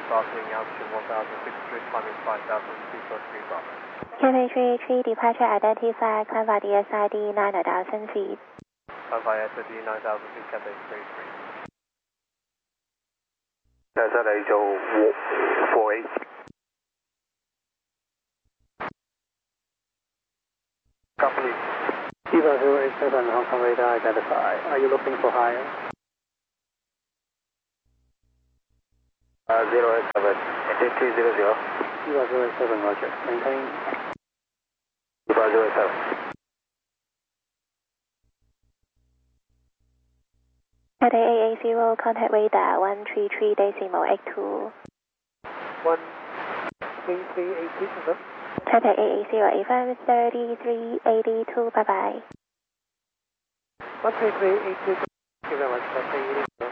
departing altitude 1063, climbing 5000 feet for 3 Bravo. Cathay 383, departure identified, climb by the SID 9,000 feet. Climb by SID 9,000 feet, Cathay 383. SID 48. Copy. Viva 087, Hong Kong radar identified. Are you looking for higher? 087, maintain 300. Viva 087, roger. Maintain. Viva 087. Cathay 880, contact radar 133.82. 13382, Cathay 880, AFM 3382, bye bye. 13382, thank you very much, Cathay 880.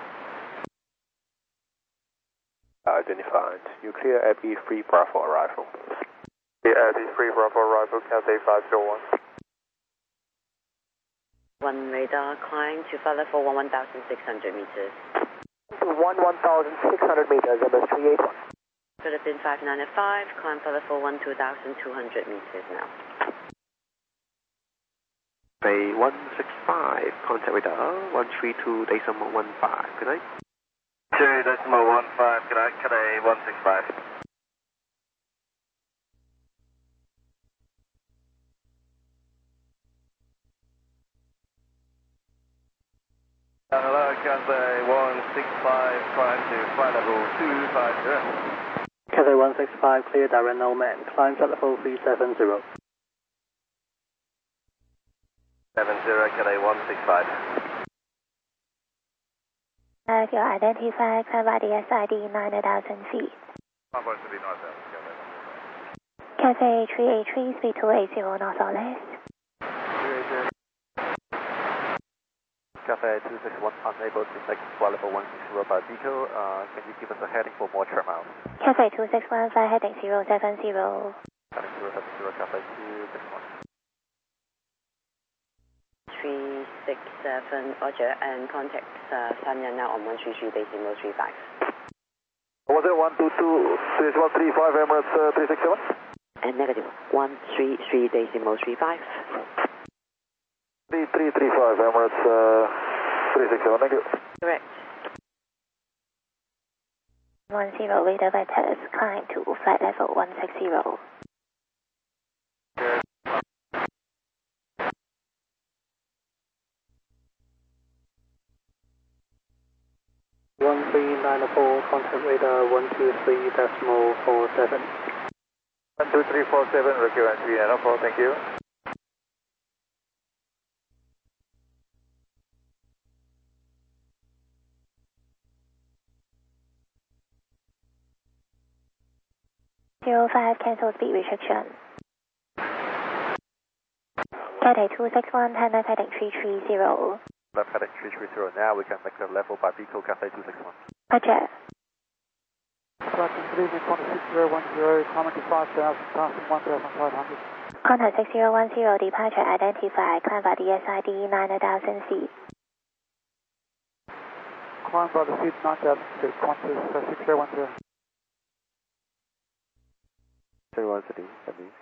Identified. You clear AB free Bravo arrival. Clear AB free Bravo arrival, Cathay 501. 1 radar, climb to flight level 1,600 meters. To 1,600 meters, MS 381. Philippine 595, climb flight level 2,200 meters now. Bay 165, contact radar 132.15, good night. 2.15, good night, Cathay 165. Hello, Cathay 165, climb to flight level 250. Cathay 165, clear direct no man. Climb flight level 370. 70, Cathay 165. As you identified, climb by the SID 9,000 feet. Climb by SID 9,000, Cathay 383, speed 280, north or less. 280. Cathay 261, unable to make flight level 160 by Vico. Can you give us a heading for more trim out? Cathay 261, fly heading 070. Heading 070, Cathay 261. 367, roger, and contact Sanya now on 133.35. Was it 122, 3135, Emirates 367? And negative, 133.35. 3335, Emirates 367, thank you. Correct. 10 radar vectors, climb to flight level 160. 1394, contact radar 123.47. 12347, Recue and 394, thank you. Zero 05, cancel speed restriction. Cathay 261, turn left heading 330. Left heading 330, now we can make the level by Vico, Cathay 261. Roger. Tracking 3.6010, climbing to 5,000, passing 1,500. Contact 6010, departure identified, climb by the SID 9,000 feet. Climb by the SID 9,000 feet, Qantas 6010. 31 City, that means.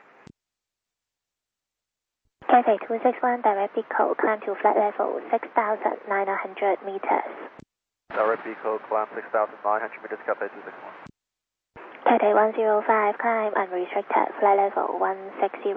Cathay 261, direct Vico, climb to flight level 6,900 meters. Direct Vico, climb 6,900 meters, Cathay 261. Cathay 105, climb unrestricted, flight level 160.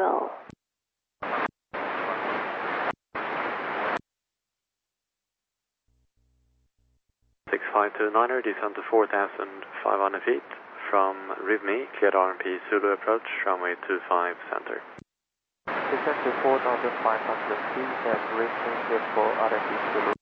6529er, descend to 4,500 feet. From RIVME, cleared RMP Zulu approach, runway 25 center. Descend to 4,500 feet and return for RMP Zulu.